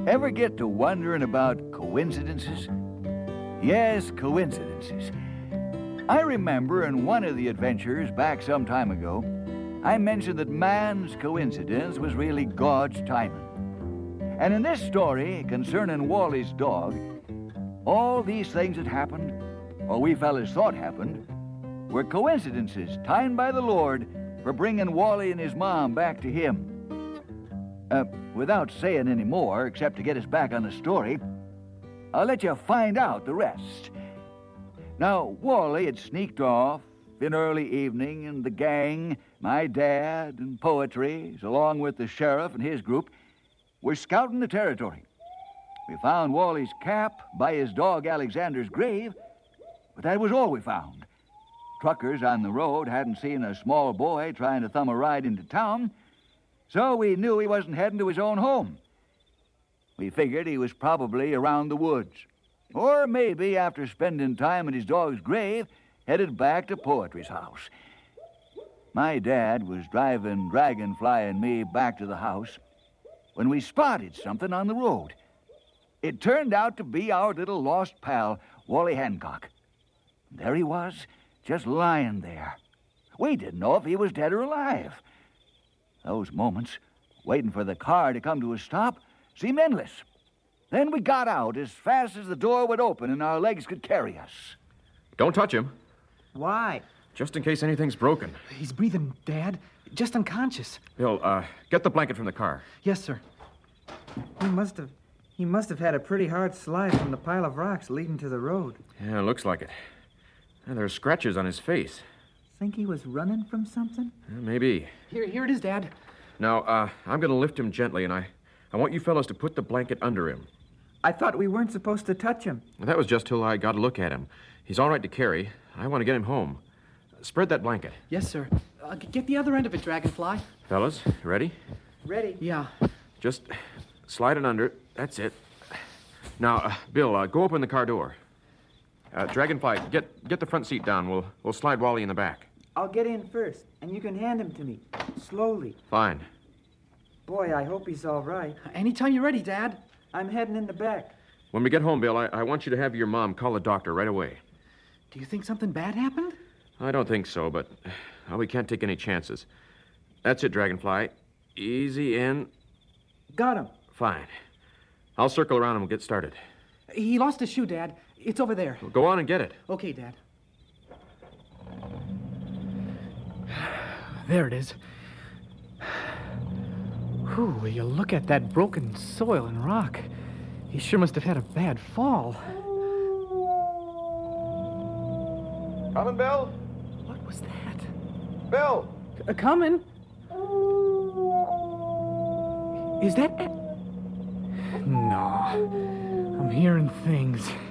Ever get to wondering about coincidences? Yes, coincidences. I remember in one of the adventures back some time ago, I mentioned that man's coincidence was really God's timing. And in this story concerning Wally's dog, all these things that happened, or we fellas thought happened, were coincidences timed by the Lord for bringing Wally and his mom back to him. Without saying any more, except to get us back on the story, I'll let you find out the rest. Now, Wally had sneaked off in early evening, and the gang, my dad and Poetry, along with the sheriff and his group, were scouting the territory. We found Wally's cap by his dog Alexander's grave, but that was all we found. Truckers on the road hadn't seen a small boy trying to thumb a ride into town, so we knew he wasn't heading to his own home. We figured he was probably around the woods, or maybe after spending time at his dog's grave, headed back to Poetry's house. My dad was driving Dragonfly and me back to the house when we spotted something on the road. It turned out to be our little lost pal, Wally Hancock. There he was, just lying there. We didn't know if he was dead or alive. Those moments, waiting for the car to come to a stop, seemed endless. Then we got out as fast as the door would open and our legs could carry us. Don't touch him. Why? Just in case anything's broken. He's breathing, Dad. Just unconscious. Bill, get the blanket from the car. Yes, sir. He must have had a pretty hard slide from the pile of rocks leading to the road. Yeah, looks like it. And there are scratches on his face. Think he was running from something? Maybe. Here it is, Dad. Now, I'm going to lift him gently, and I want you fellows to put the blanket under him. I thought we weren't supposed to touch him. That was just till I got a look at him. He's all right to carry. I want to get him home. Spread that blanket. Yes, sir. Get the other end of it, Dragonfly. Fellas, ready? Ready? Yeah. Just slide it under. That's it. Now, Bill, go open the car door. Dragonfly, get the front seat down. We'll slide Wally in the back. I'll get in first, and you can hand him to me. Slowly. Fine. Boy, I hope he's all right. Anytime you're ready, Dad. I'm heading in the back. When we get home, Bill, I want you to have your mom call the doctor right away. Do you think something bad happened? I don't think so, but we can't take any chances. That's it, Dragonfly. Easy in. Got him. Fine. I'll circle around and we'll get started. He lost his shoe, Dad. It's over there. Well, go on and get it. Okay, Dad. There it is. Whew, will you look at that broken soil and rock. He sure must have had a bad fall. Coming, Bill? What was that? Bill! Coming. Is that... No. I'm hearing things.